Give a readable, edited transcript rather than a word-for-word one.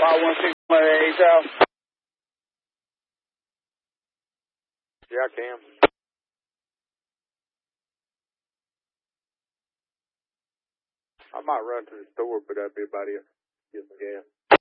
516 South. Yeah, I can. I might run to the store, but that'd be about it. Get some gas.